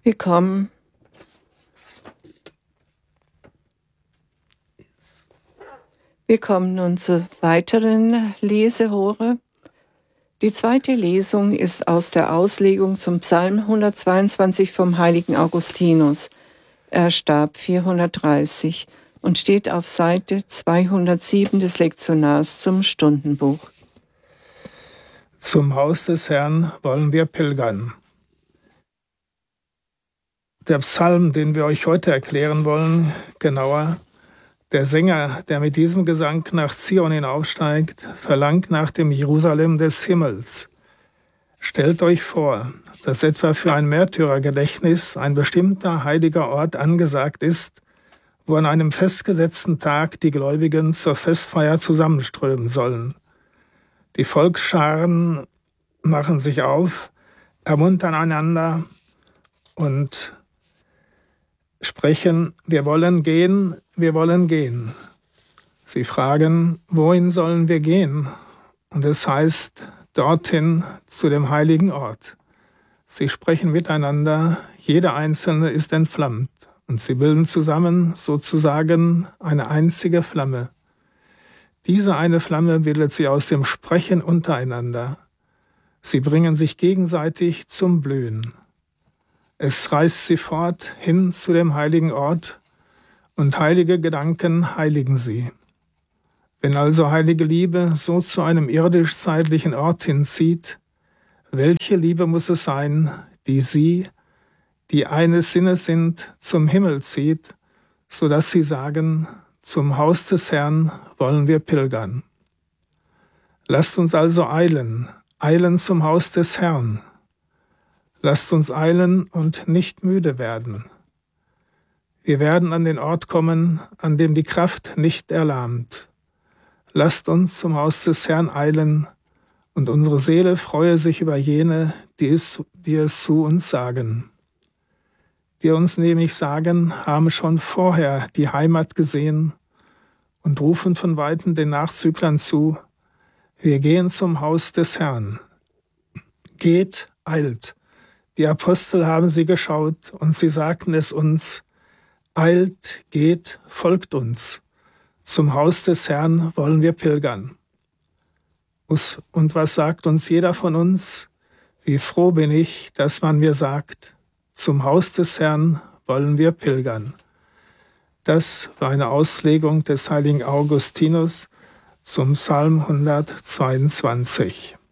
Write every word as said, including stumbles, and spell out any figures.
Wir kommen Wir kommen nun zur weiteren Lesehore. Die zweite Lesung ist aus der Auslegung zum Psalm hundertzweiundzwanzig vom heiligen Augustinus. Er starb vierhundertdreißig und steht auf Seite zweihundertsieben des Lektionars zum Stundenbuch. Zum Haus des Herrn wollen wir pilgern. Der Psalm, den wir euch heute erklären wollen, genauer, der Sänger, der mit diesem Gesang nach Zion hinaufsteigt, verlangt nach dem Jerusalem des Himmels. Stellt euch vor, dass etwa für ein Märtyrergedächtnis ein bestimmter heiliger Ort angesagt ist, wo an einem festgesetzten Tag die Gläubigen zur Festfeier zusammenströmen sollen. Die Volksscharen machen sich auf, ermuntern einander und sprechen, wir wollen gehen, wir wollen gehen. Sie fragen, wohin sollen wir gehen? Und es heißt, dorthin zu dem heiligen Ort. Sie sprechen miteinander, jeder Einzelne ist entflammt und sie bilden zusammen sozusagen eine einzige Flamme. Diese eine Flamme bildet sie aus dem Sprechen untereinander. Sie bringen sich gegenseitig zum Blühen. Es reißt sie fort hin zu dem heiligen Ort und heilige Gedanken heiligen sie. Wenn also heilige Liebe so zu einem irdisch-zeitlichen Ort hinzieht, welche Liebe muss es sein, die sie, die eines Sinnes sind, zum Himmel zieht, sodass sie sagen, zum Haus des Herrn wollen wir pilgern. Lasst uns also eilen, eilen zum Haus des Herrn. Lasst uns eilen und nicht müde werden. Wir werden an den Ort kommen, an dem die Kraft nicht erlahmt. Lasst uns zum Haus des Herrn eilen und unsere Seele freue sich über jene, die es, die es zu uns sagen. Die uns nämlich sagen, haben schon vorher die Heimat gesehen und rufen von Weitem den Nachzüglern zu, wir gehen zum Haus des Herrn. Geht, eilt. Die Apostel haben sie geschaut und sie sagten es uns, eilt, geht, folgt uns. Zum Haus des Herrn wollen wir pilgern. Und was sagt uns jeder von uns? Wie froh bin ich, dass man mir sagt, zum Haus des Herrn wollen wir pilgern. Das war eine Auslegung des heiligen Augustinus zum Psalm hundertzweiundzwanzig.